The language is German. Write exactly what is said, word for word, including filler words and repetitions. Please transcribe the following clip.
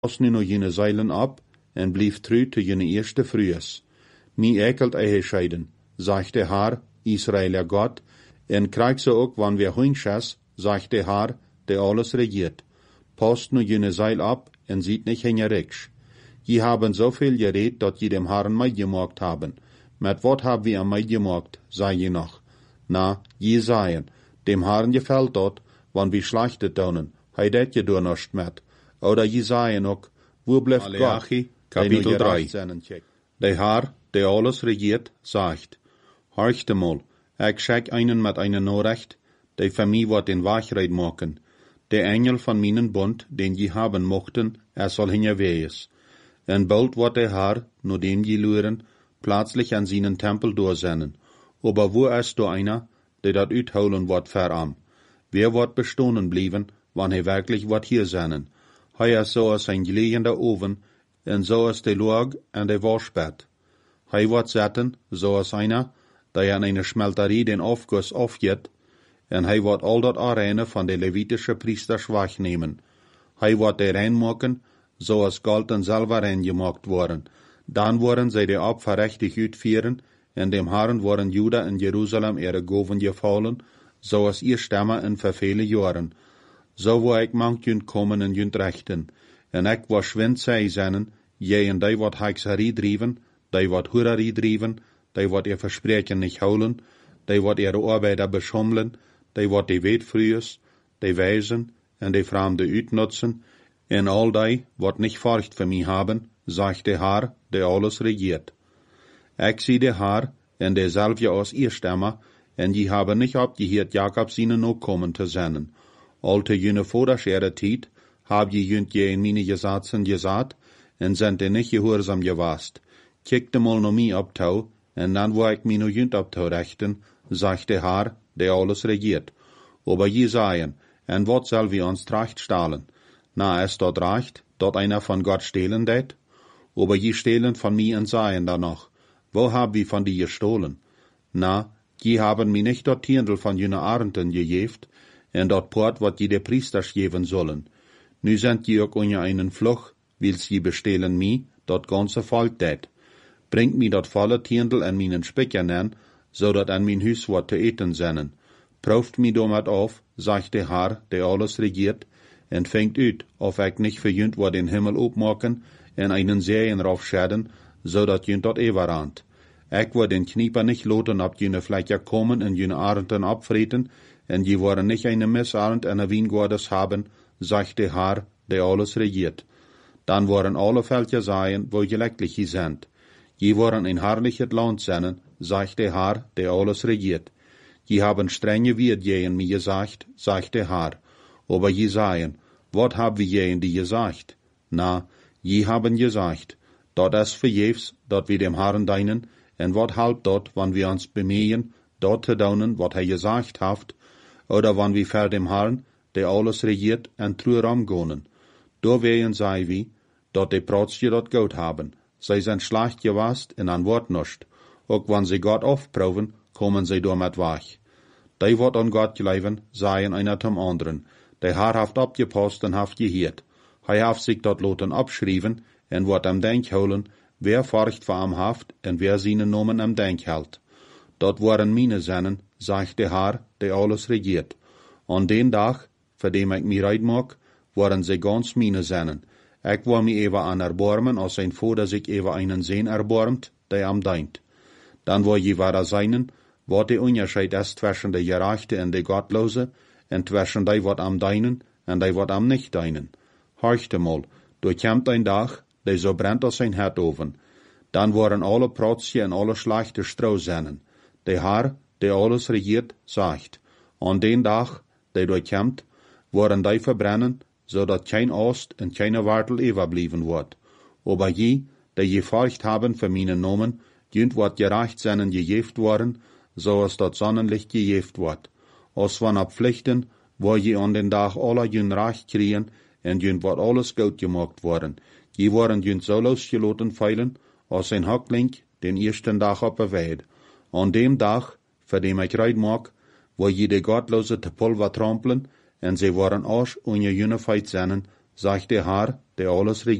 Pas nu nog jene zeilen ab, en blief tru te jene eerste vrues. Mi ekelt eie scheiden, sagt der Herr, Israel Gott, en krijgt ze ook wann wir hunchas, sagt der Herr, der alles regiert. Post nu jene Seil ab, en sieht nicht hingericks. Je haben so viel geredet, dat je dem Herrn meid gemacht haben. Met wat hab wir am meid gemacht, sei je noch. Na, je seien, dem Herrn gefällt dort, wann wir schlachtet donen, hei det je door nost met. Oder je seien ook, wo blijft Gott? Kapitel drei. Der Herr, der alles regiert, sagt, horchte mal, ik schek einen met einen Norrecht, der für mich wat den Wachreid machen. Der Engel von meinen Bund, den je haben mochten, er soll hingewees. En bald wird der Herr, nur dem je luren, plötzlich an seinen Tempel durchsennen. Aber wo ist da einer, der dat uitholen wird veram? Wer wird bestohnen blieben, wann er wirklich wird hier sennen? Hij is zoals een gelegende oven, en zoals de log en de waschbed. Hij wordt zetten, zoals einer, der an eine Schmelterie den Aufguss aufgeht, en hij wordt al dat arene van de Levitische priesters wegnemen. Hij wordt de rein maken, zoals Gold en Silber rein gemaakt worden. Dan worden zij de Opfer rechtig uitvieren, en dem Herrn worden Juda en Jerusalem ihre Goven gefallen, zoals ihr stemmen in vervele jaren. Zo wo ik mank junt komen en junt rechten, en ik was schwind zij zennen, jij en die wat hekserie drijven, die wat hoererie drijven, die wat ihr verspreken niet houden, die wat ihre arbeider beschommelen, die wat die weetvrües, die wijzen en die vreemde uitnutzen, en al die wat niet furcht voor mij hebben, zegt de Herr, der alles regiert. Ik zie de Herr, en derselfje aus ihr stemmen, en die haben nicht abgehiert, Jakob seine Nachkommen te zenden. Alte jene vorderschere Tiet, hab je jünt je in meine Gesatzen gesagt, en sind nicht gehorsam gewast. Kickte mal no mi abtau, en dann wo ich mi no jünt abtau rechten, sagt der Herr, der alles regiert. Aber je seien, en wat soll wir uns tracht stahlen? Na, es dort reicht, dort einer von Gott stehlen det? Aber je stehlen von mi en seien da noch. Wo hab wir von die gestohlen? Na, je haben mi nicht dort Tierndl von jene Arenten gejeft, en dat Port wat je de priesters geven sollen. Nu sind je ook onje einen Fluch, wils je bestelen mi, dat ganze Volk det. Bringt mi dat volle Tierndl en minen Spicker nen, zodat an min Hus wat te eten zennen. Prooft mi domat auf, sagt der Herr, der alles regiert, en fängt uit, of ik nicht für jünt wat den Himmel opmaken, en einen Serien raufschäden, zodat jünt dat everand. Ik word den Knieper nicht loten ab jene Flecker kommen en jene Arenten abvreten, en je worden nicht eine Missarend en een Wiengordes haben, sagt der Herr, der alles regiert. Dan worden alle Völker sein, wo gelecklich je sind. Je worden ein herrliches Land sein, sagt der Herr, der alles regiert. Je haben strenge Wirt je in mir gesagt, sagt der Herr. Aber je sagen, wat hab wir je in die gesagt? Na, je haben gesagt, dort ist verjefs, dort wir dem Herrn deinen, en wat halb dort, wann wir uns bemühen, dort zu daunen, wat er gesagt haft, oder wann wir vor dem Herrn, der alles regiert, en truer amgonen. Da wehen sei wie, dort die Protzje dort gut haben. Sie sind schlecht gewast en an Wort nischt. Auch wann sie Gott aufproben, kommen sie damit wach. Die wat an Gott gleiben, seien einer zum anderen. Der Herr haft abgepasst en haft gehiert. Hij haft sich dort loten abschrieben, en wat am Denk holen, wer furcht vor am haft, en wer seinen Namen am Denk hält. Dort waren meine Sennen, sagt der Herr, der alles regiert. An den Tag, für dem ich mir reid mag, waren sie ganz meine Sennen. Ich war mir ewa an erbarmen, als ein Vater sich ewa einen Sehn erbarmt, der am deint. Dann war je wahrer seinen, wat der Unterschied ist zwischen der Gerechte und der Gottlose, und zwischen die wat am deinen, und die wat am nicht deinen. Horchte mal, du kämmt ein Tag, der so brennt als ein Herdofen. Dann waren alle Protzje und alle schlechte Strohsennen. Der Herr, der alles regiert, sagt, an den Tag, der durchkämmt, worden die verbrennen, so dat kein Ost und keine Wartel überblieben wird. Aber je, der je Furcht haben für meinen Namen, jünt wat gerecht seinen gejeft worden, so als dat Sonnenlicht gejeft wird. Als wann ab Pflichten, wo je an den Tag alle jün recht kriegen, und jünt wat alles gut gemacht worden. Je waren jünt so losgeloten feilen, als ein Hackling den ersten Tag abbeweid. An dem Tag, für dem ich reid mag, wo je de Gottlose te Pulver trampeln, en sie waren auch ohne jene Feit sennen, sagt der Herr, der alles